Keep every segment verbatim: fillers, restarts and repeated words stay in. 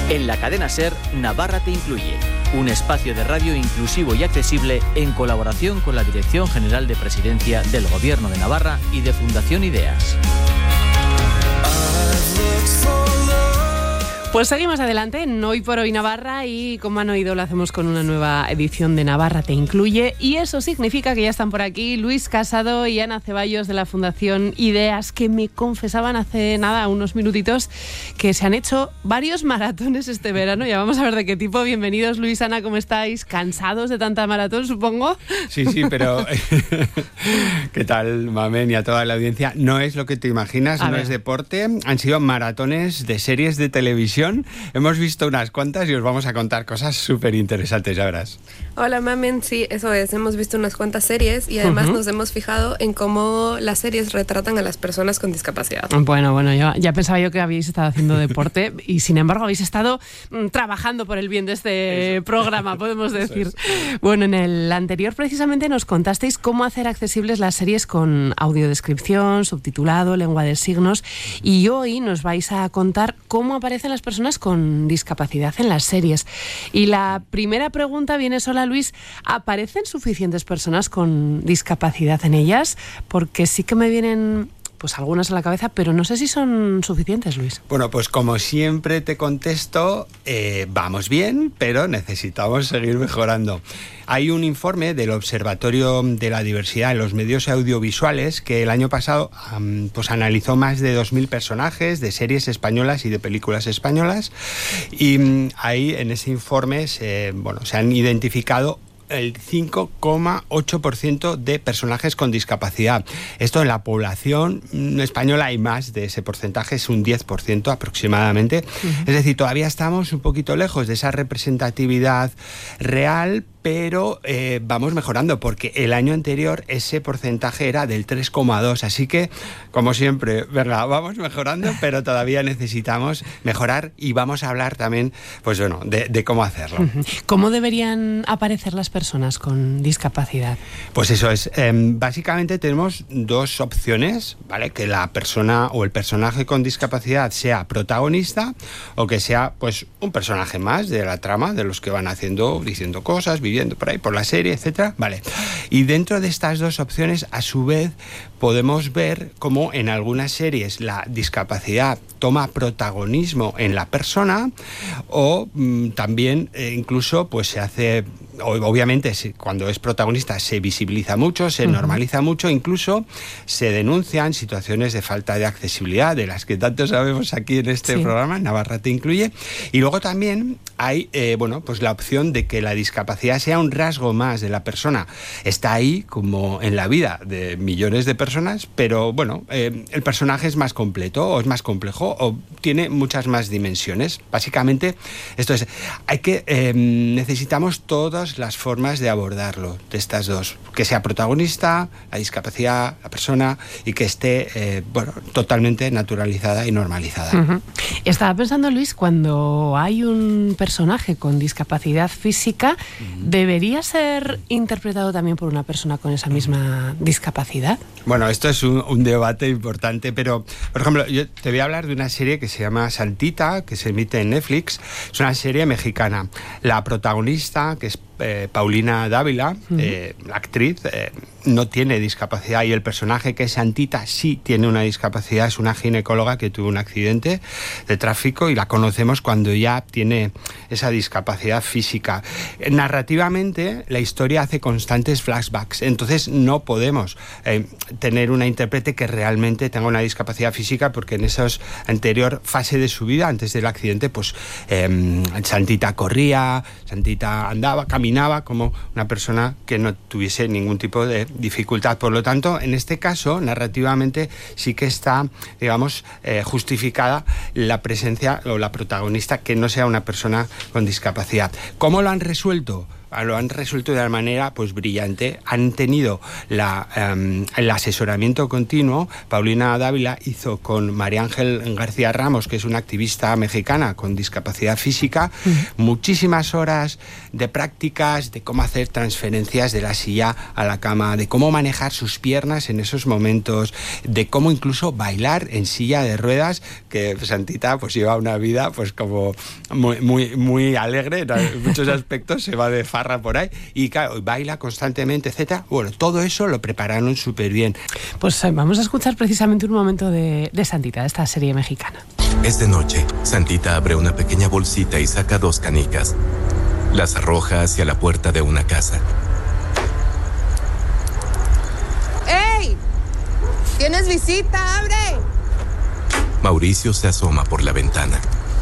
En la cadena SER, Navarra te incluye. Un espacio de radio inclusivo y accesible en colaboración con la Dirección General de Presidencia del Gobierno de Navarra y de Fundación Ideas. Pues seguimos adelante en Hoy por Hoy Navarra y como han oído lo hacemos con una nueva edición de Navarra te incluye y eso significa que ya están por aquí Luis Casado y Ana Ceballos de la Fundación Ideas, que me confesaban hace nada, unos minutitos, que se han hecho varios maratones este verano. Ya vamos a ver de qué tipo. Bienvenidos Luis, Ana, ¿cómo estáis? ¿Cansados de tanta maratón, supongo? Sí, sí, pero ¿qué tal, Mamen, y a toda la audiencia? No es lo que te imaginas, a no ver. Es deporte. Han sido maratones de series de televisión. Hemos visto unas cuantas y os vamos a contar cosas súper interesantes, ya verás. Hola, Mamen, sí, eso es. Hemos visto unas cuantas series y además uh-huh. nos hemos fijado en cómo las series retratan a las personas con discapacidad. Bueno, bueno, yo ya pensaba yo que habéis estado haciendo deporte y sin embargo habéis estado mm, trabajando por el bien de este eso. programa, podemos decir. Bueno, en el anterior precisamente nos contasteis cómo hacer accesibles las series con audiodescripción, subtitulado, lengua de signos, y hoy nos vais a contar cómo aparecen las personas con discapacidad en las series. Y la primera pregunta viene sola, Luis. ¿Aparecen suficientes personas con discapacidad en ellas? Porque sí que me vienen pues algunas a la cabeza, pero no sé si son suficientes, Luis. Bueno, pues como siempre te contesto, eh, vamos bien, pero necesitamos seguir mejorando. Hay un informe del Observatorio de la Diversidad en los Medios Audiovisuales que el año pasado um, pues analizó más de dos mil personajes de series españolas y de películas españolas, y um, ahí en ese informe se, bueno, se han identificado el cinco coma ocho por ciento de personajes con discapacidad. Esto en la población española hay más de ese porcentaje, es un diez por ciento aproximadamente. Uh-huh. Es decir, todavía estamos un poquito lejos de esa representatividad real, pero eh, vamos mejorando, porque el año anterior ese porcentaje era del tres coma dos, así que, como siempre, ¿verdad? Vamos mejorando, pero todavía necesitamos mejorar y vamos a hablar también, pues bueno, de, de cómo hacerlo. Uh-huh. ¿Cómo deberían aparecer las personas con discapacidad? Pues eso es, eh, básicamente tenemos dos opciones, ¿vale? Que la persona o el personaje con discapacidad sea protagonista o que sea, pues, un personaje más de la trama, de los que van haciendo, diciendo cosas, viviendo por ahí, por la serie, etcétera. Vale. Y dentro de estas dos opciones, a su vez, podemos ver cómo en algunas series la discapacidad toma protagonismo en la persona o mmm, también eh, incluso pues se hace, obviamente cuando es protagonista se visibiliza mucho, se uh-huh. normaliza mucho, incluso se denuncian situaciones de falta de accesibilidad de las que tanto sabemos aquí en este sí. programa, Navarra te incluye. Y luego también hay eh, bueno, pues la opción de que la discapacidad sea un rasgo más de la persona. Está ahí como en la vida de millones de personas, pero bueno, eh, el personaje es más completo o es más complejo o tiene muchas más dimensiones. Básicamente, esto es, hay que eh, necesitamos todas las formas de abordarlo, de estas dos, que sea protagonista, la discapacidad, la persona, y que esté eh, bueno, totalmente naturalizada y normalizada. Uh-huh. Estaba pensando, Luis, cuando hay un personaje con discapacidad física, uh-huh. ¿debería ser interpretado también por una persona con esa misma discapacidad? Bueno, esto es un, un debate importante, pero, por ejemplo, yo te voy a hablar de una serie que se llama Santita, que se emite en Netflix. Es una serie mexicana. La protagonista, que es eh, Paulina Dávila, uh-huh. eh, la actriz, eh, no tiene discapacidad, y el personaje, que es Santita, sí tiene una discapacidad. Es una ginecóloga que tuvo un accidente de tráfico y la conocemos cuando ya tiene esa discapacidad física. Narrativamente, la historia hace constantes flashbacks, entonces no podemos eh, tener una intérprete que realmente tenga una discapacidad física, porque en esa anterior fase de su vida, antes del accidente, pues eh, Santita corría, Santita andaba, caminaba como una persona que no tuviese ningún tipo de dificultad. Por lo tanto, en este caso, narrativamente, sí que está, digamos, eh, justificada la presencia o la protagonista que no sea una persona con discapacidad. ¿Cómo lo han resuelto? lo han resuelto de una manera pues brillante. Han tenido la, um, el asesoramiento continuo. Paulina Dávila hizo con María Ángel García Ramos, que es una activista mexicana con discapacidad física, uh-huh. muchísimas horas de prácticas de cómo hacer transferencias de la silla a la cama, de cómo manejar sus piernas en esos momentos, de cómo incluso bailar en silla de ruedas, que Santita pues lleva una vida pues como muy, muy, muy alegre en muchos aspectos, se va de farra por ahí y claro, baila constantemente, etcétera. Bueno, todo eso lo prepararon súper bien. Pues vamos a escuchar precisamente un momento de, de Santita, de esta serie mexicana. Es de noche. Santita abre una pequeña bolsita y saca dos canicas. Las arroja hacia la puerta de una casa. ¡Ey! ¿Tienes visita? ¡Abre! Mauricio se asoma por la ventana.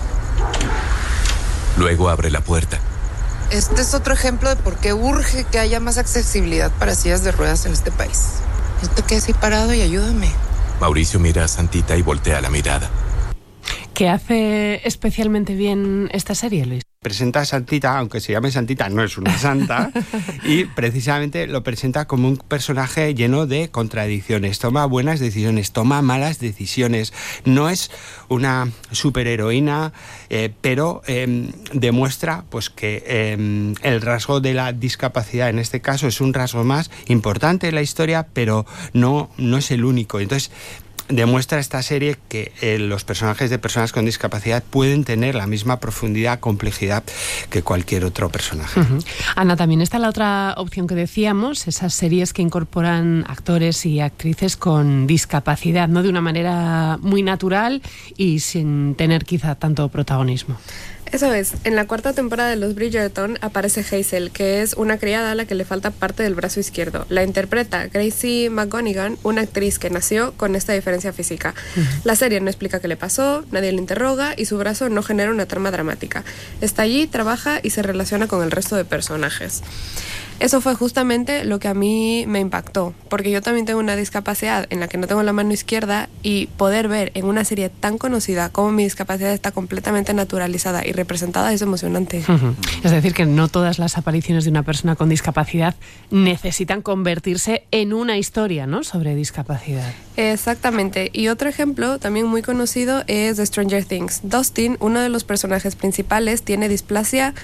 Luego abre la puerta. Este es otro ejemplo de por qué urge que haya más accesibilidad para sillas de ruedas en este país. No te quedes ahí parado y ayúdame. Mauricio mira a Santita y voltea la mirada. ¿Qué hace especialmente bien esta serie, Luis? Presenta a Santita, aunque se llame Santita, no es una santa, y precisamente lo presenta como un personaje lleno de contradicciones. Toma buenas decisiones, toma malas decisiones. No es una superheroína, eh, pero eh, demuestra pues, que eh, el rasgo de la discapacidad, en este caso, es un rasgo más importante en la historia, pero no, no es el único. Entonces, demuestra esta serie que eh, los personajes de personas con discapacidad pueden tener la misma profundidad, complejidad que cualquier otro personaje. Uh-huh. Ana, también está la otra opción que decíamos, esas series que incorporan actores y actrices con discapacidad, ¿no? De una manera muy natural y sin tener quizá tanto protagonismo. Eso es, en la cuarta temporada de Los Bridgerton aparece Hazel, que es una criada a la que le falta parte del brazo izquierdo. La interpreta Gracie McGonigal, una actriz que nació con esta diferencia física. Uh-huh. La serie no explica qué le pasó, nadie le interroga y su brazo no genera una trama dramática. Está allí, trabaja y se relaciona con el resto de personajes. Eso fue justamente lo que a mí me impactó, porque yo también tengo una discapacidad en la que no tengo la mano izquierda y poder ver en una serie tan conocida cómo mi discapacidad está completamente naturalizada y representada es emocionante. Uh-huh. Es decir, que no todas las apariciones de una persona con discapacidad necesitan convertirse en una historia, ¿no?, sobre discapacidad. Exactamente. Y otro ejemplo también muy conocido es de Stranger Things. Dustin, uno de los personajes principales, tiene displasia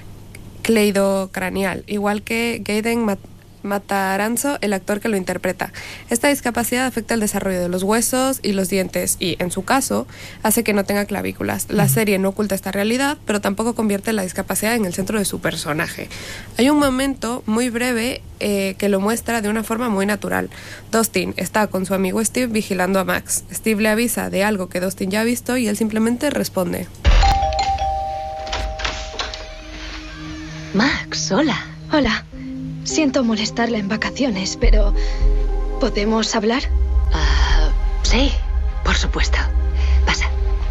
cleidocranial, igual que Gaten Mat- Matarazzo, el actor que lo interpreta. Esta discapacidad afecta el desarrollo de los huesos y los dientes y, en su caso, hace que no tenga clavículas. La serie no oculta esta realidad, pero tampoco convierte la discapacidad en el centro de su personaje. Hay un momento muy breve eh, que lo muestra de una forma muy natural. Dustin está con su amigo Steve vigilando a Max. Steve le avisa de algo que Dustin ya ha visto y él simplemente responde. Max, hola. Hola. Siento molestarla en vacaciones, pero ¿podemos hablar? Uh, sí, por supuesto. Pasa.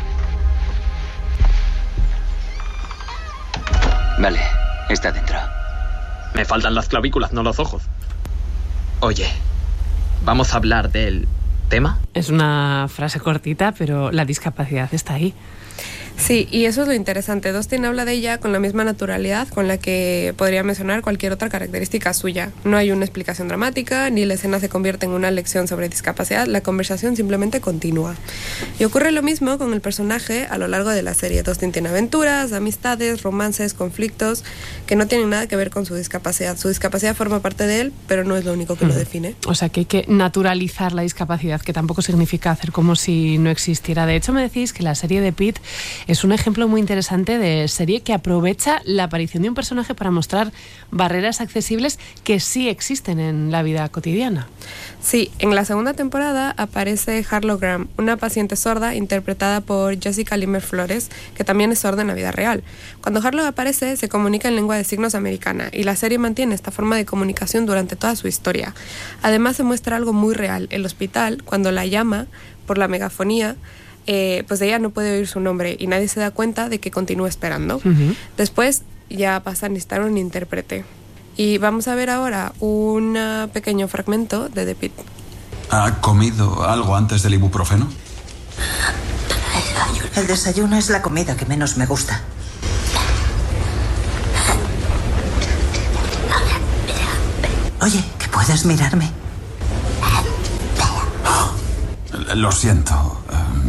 Vale, está dentro. Me faltan las clavículas, no los ojos. Oye, ¿vamos a hablar del tema? Es una frase cortita, pero la discapacidad está ahí. Sí, y eso es lo interesante. Dustin habla de ella con la misma naturalidad con la que podría mencionar cualquier otra característica suya. No hay una explicación dramática, ni la escena se convierte en una lección sobre discapacidad, la conversación simplemente continúa. Y ocurre lo mismo con el personaje a lo largo de la serie. Dustin tiene aventuras, amistades, romances, conflictos que no tienen nada que ver con su discapacidad. Su discapacidad forma parte de él, pero no es lo único que mm. lo define. O sea que hay que naturalizar la discapacidad, que tampoco significa hacer como si no existiera. De hecho, me decís que la serie de Pitt es un ejemplo muy interesante de serie que aprovecha la aparición de un personaje para mostrar barreras accesibles que sí existen en la vida cotidiana. Sí, en la segunda temporada aparece Harlow Graham, una paciente sorda interpretada por Jessica Limer Flores, que también es sorda en la vida real. Cuando Harlow aparece, se comunica en lengua de signos americana y la serie mantiene esta forma de comunicación durante toda su historia. Además, se muestra algo muy real. El hospital, cuando la llama por la megafonía, Eh, pues ella no puede oír su nombre y nadie se da cuenta de que continúa esperando. Uh-huh. Después ya pasa a necesitar un intérprete. Y vamos a ver ahora un uh, pequeño fragmento de The Pitt. ¿Ha comido algo antes del ibuprofeno? El desayuno es la comida que menos me gusta. puedes mirarme. Lo siento.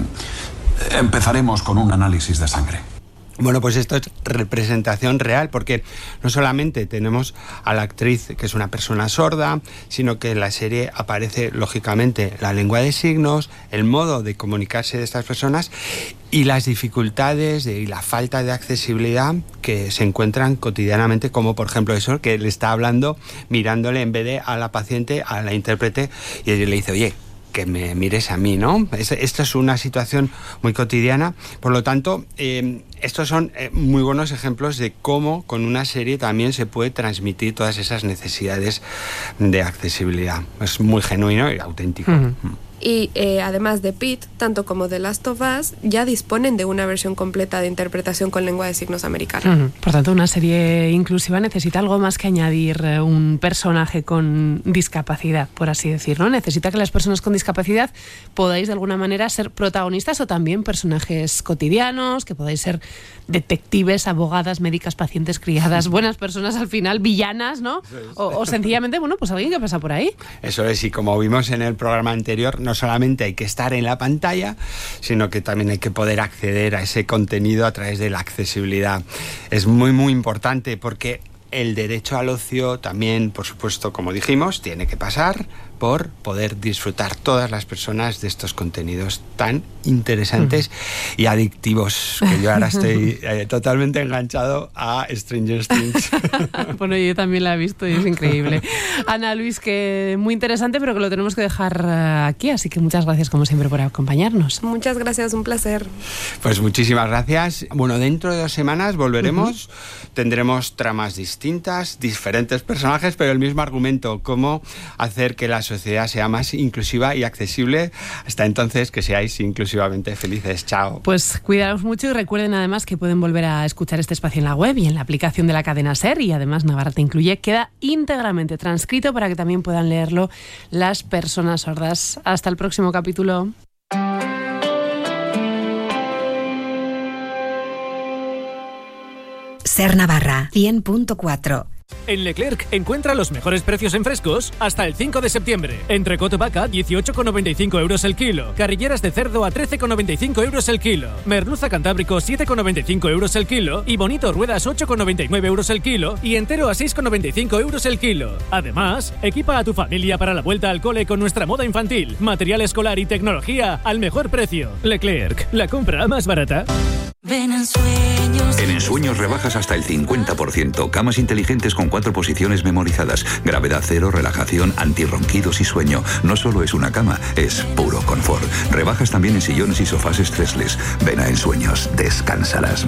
Eh, empezaremos con un análisis de sangre. Bueno, pues esto es representación real, porque no solamente tenemos a la actriz, que es una persona sorda, sino que en la serie aparece, lógicamente, la lengua de signos, el modo de comunicarse de estas personas y las dificultades de, y la falta de accesibilidad que se encuentran cotidianamente, como por ejemplo eso, que le está hablando, mirándole en vez de a la paciente, a la intérprete, y ella le dice, oye, que me mires a mí, ¿no? Esto es una situación muy cotidiana. Por lo tanto, eh, estos son eh, muy buenos ejemplos de cómo con una serie también se puede transmitir todas esas necesidades de accesibilidad. Es muy genuino y auténtico. Uh-huh. Y eh, además de Pete, tanto como The Last of Us, ya disponen de una versión completa de interpretación con lengua de signos americana. Uh-huh. Por tanto, una serie inclusiva necesita algo más que añadir eh, un personaje con discapacidad, por así decirlo. Necesita que las personas con discapacidad podáis de alguna manera ser protagonistas o también personajes cotidianos, que podáis ser detectives, abogadas, médicas, pacientes, criadas, buenas personas al final, villanas, ¿no? O, o sencillamente, bueno, pues alguien que pasa por ahí. Eso es, y como vimos en el programa anterior, no solamente hay que estar en la pantalla, sino que también hay que poder acceder a ese contenido a través de la accesibilidad. Es muy, muy importante porque el derecho al ocio también, por supuesto, como dijimos, tiene que pasar por poder disfrutar todas las personas de estos contenidos tan interesantes uh-huh. y adictivos, que yo ahora estoy eh, totalmente enganchado a Stranger Things. Bueno, yo también la he visto y es increíble. Ana Luis, que muy interesante, pero que lo tenemos que dejar aquí, así que muchas gracias como siempre por acompañarnos. Muchas gracias, un placer. Pues muchísimas gracias. Bueno, dentro de dos semanas volveremos, uh-huh. tendremos tramas distintas, diferentes personajes, pero el mismo argumento, cómo hacer que la sociedad sea más inclusiva y accesible. Hasta entonces, que seáis inclusivamente felices. Chao. Pues cuidaos mucho y recuerden además que pueden volver a escuchar este espacio en la web y en la aplicación de la cadena SER, y además Navarra te incluye, queda íntegramente transcrito para que también puedan leerlo las personas sordas. Hasta el próximo capítulo. SER Navarra cien punto cuatro. En Leclerc encuentra los mejores precios en frescos hasta el cinco de septiembre. Entrecot vaca, dieciocho con noventa y cinco euros el kilo. Carrilleras de cerdo a trece con noventa y cinco euros el kilo. Merluza cantábrico, siete con noventa y cinco euros el kilo. Y bonito ruedas, ocho con noventa y nueve euros el kilo. Y entero a seis con noventa y cinco euros el kilo. Además, equipa a tu familia para la vuelta al cole con nuestra moda infantil, material escolar y tecnología al mejor precio. Leclerc, la compra más barata. Ven en Sueños. En Ensueños rebajas hasta el cincuenta por ciento. Camas inteligentes con cuatro posiciones memorizadas. Gravedad cero, relajación, antirronquidos y sueño. No solo es una cama, es puro confort. Rebajas también en sillones y sofás stressless. Ven a Ensueños, descansarás